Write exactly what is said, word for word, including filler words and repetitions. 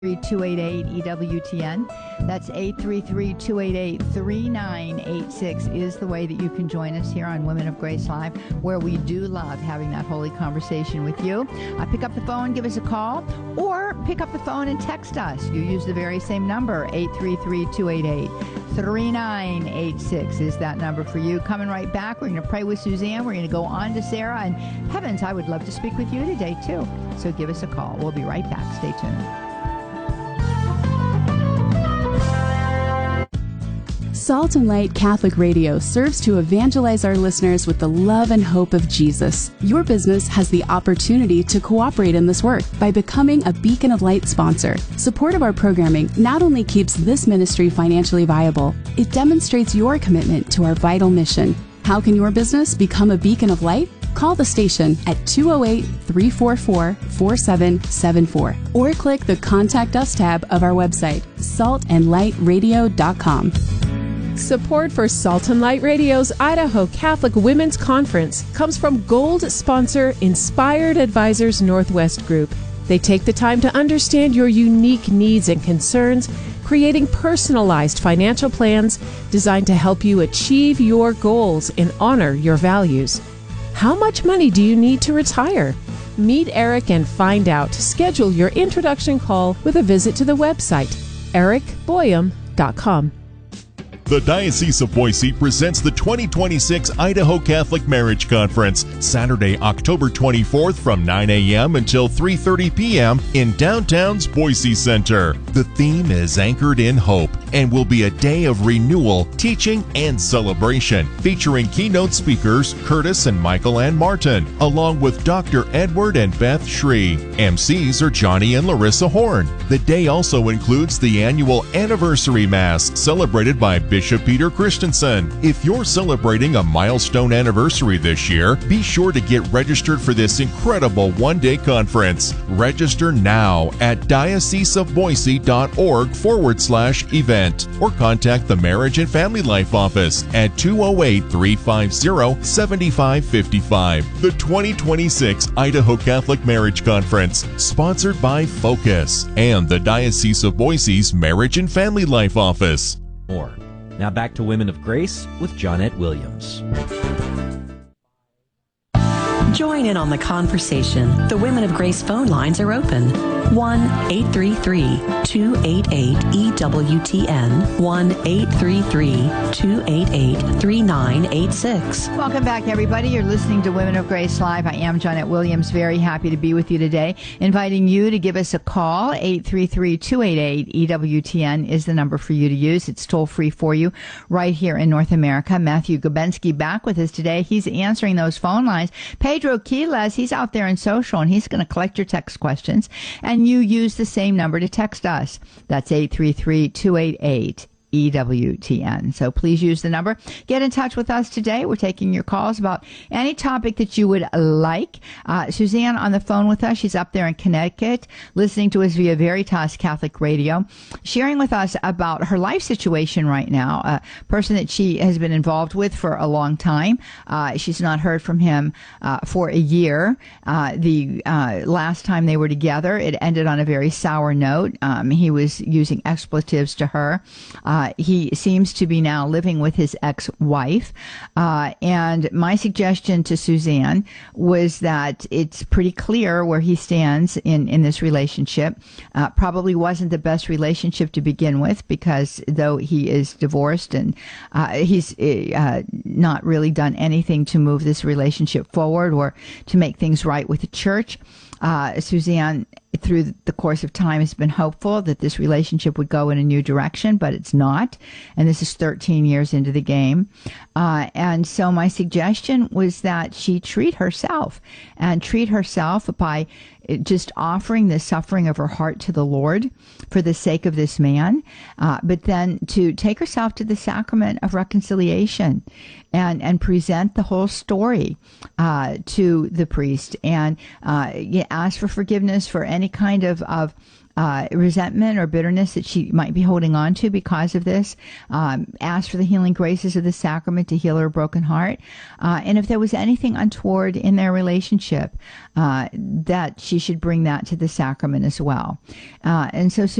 two eight eight E W T N. That's eight three three, two eight eight, three nine eight six is the way that you can join us here on Women of Grace Live, where we do love having that holy conversation with you. Uh, pick up the phone, give us a call, or pick up the phone and text us. You use the very same number, eight three three, two eight eight, three nine eight six is that number for you. Coming right back, we're going to pray with Suzanne. We're going to go on to Sarah. And heavens, I would love to speak with you today, too. So give us a call. We'll be right back. Stay tuned. Salt and Light Catholic Radio serves to evangelize our listeners with the love and hope of Jesus. Your business has the opportunity to cooperate in this work by becoming a Beacon of Light sponsor. Support of our programming not only keeps this ministry financially viable, it demonstrates your commitment to our vital mission. How can your business become a Beacon of Light? Call the station at two oh eight, three four four, four seven seven four or click the Contact Us tab of our website, salt and light radio dot com. Support for Salt and Light Radio's Idaho Catholic Women's Conference comes from Gold sponsor Inspired Advisors Northwest Group. They take the time to understand your unique needs and concerns, creating personalized financial plans designed to help you achieve your goals and honor your values. How much money do you need to retire? Meet Eric and find out. Schedule your introduction call with a visit to the website, eric boyum dot com. The Diocese of Boise presents the twenty twenty-six Idaho Catholic Marriage Conference, Saturday, October twenty-fourth from nine a.m. until three thirty p.m. in downtown's Boise Center. The theme is Anchored in Hope and will be a day of renewal, teaching, and celebration, featuring keynote speakers Curtis and Michael Ann Martin, along with Doctor Edward and Beth Shree. M Cs are Johnny and Larissa Horn. The day also includes the annual Anniversary Mass, celebrated by Bishop Peter Christensen. If you're celebrating a milestone anniversary this year, be sure to get registered for this incredible one-day conference. Register now at dioceseofboise.org forward slash event or contact the Marriage and Family Life Office at two oh eight, three five zero, seven five five five. The twenty twenty-six Idaho Catholic Marriage Conference, sponsored by Focus and the Diocese of Boise's Marriage and Family Life Office. More. Now back to Women of Grace with Johnette Williams. Join in on the conversation. The Women of Grace phone lines are open. one eight three three, two eight eight, E W T N. one eight three three, two eight eight, three nine eight six. Welcome back, everybody. You're listening to Women of Grace Live. I am Johnette Williams. Very happy to be with you today. Inviting you to give us a call. eight three three, two eight eight, E W T N is the number for you to use. It's toll-free for you right here in North America. Matthew Gubensky back with us today. He's answering those phone lines. Pedro Quiles, he's out there in social, and he's going to collect your text questions. And you use the same number to text us. That's eight three three, two eight eight, E W T N. So please use the number. Get in touch with us today. We're taking your calls about any topic that you would like. Uh, Suzanne on the phone with us. She's up there in Connecticut, listening to us via Veritas Catholic Radio, sharing with us about her life situation right now, a person that she has been involved with for a long time. Uh, she's not heard from him uh, for a year. Uh, the uh, last time they were together, it ended on a very sour note. Um, he was using expletives to her. Uh, Uh, he seems to be now living with his ex-wife. Uh, and my suggestion to Suzanne was that it's pretty clear where he stands in, in this relationship. Uh, probably wasn't the best relationship to begin with, because though he is divorced and uh, he's uh, not really done anything to move this relationship forward or to make things right with the church. Uh, Suzanne, through the course of time, has been hopeful that this relationship would go in a new direction, but it's not. And this is thirteen years into the game. Uh, and so my suggestion was that she treat herself and treat herself by just offering the suffering of her heart to the Lord for the sake of this man, uh, but then to take herself to the sacrament of reconciliation and, and present the whole story uh, to the priest and uh, ask for forgiveness for any kind of, of uh, resentment or bitterness that she might be holding on to because of this. Um, ask for the healing graces of the sacrament to heal her broken heart. Uh, and if there was anything untoward in their relationship, uh, that she should bring that to the sacrament as well. Uh, and so